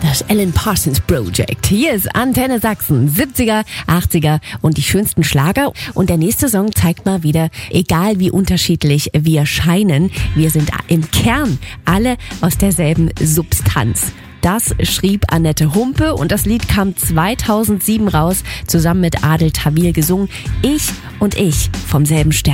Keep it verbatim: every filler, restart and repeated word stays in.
Das Alan Parsons Project. Hier ist Antenne Sachsen, siebziger, achtziger und die schönsten Schlager. Und der nächste Song zeigt mal wieder, egal wie unterschiedlich wir scheinen, wir sind im Kern alle aus derselben Substanz. Das schrieb Annette Humpe und das Lied kam zweitausendsieben raus, zusammen mit Adel Tawil gesungen. Ich und ich vom selben Stern.